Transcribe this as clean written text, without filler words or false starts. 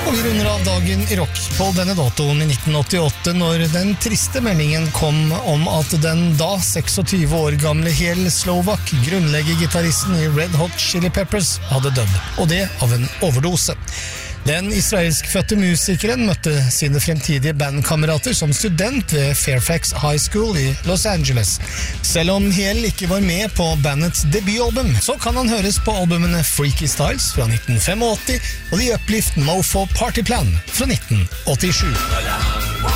Og vi runder av dagen i rock på denne datoen i 1988 når den triste meldingen kom om at den da 26 år gamle Hel Slovak, grunnleggergitaristen i Red Hot Chili Peppers, hadde dødd, og det av en overdose. Den israelskfødte musikeren møtte sine fremtidige bandkamerater som student ved Fairfax High School i Los Angeles. Selv om Hel ikke var med på bandets debutalbum, så kan han høres på albumene Freaky Styles fra 1985 og The Uplift Mofo Party Plan fra 1987.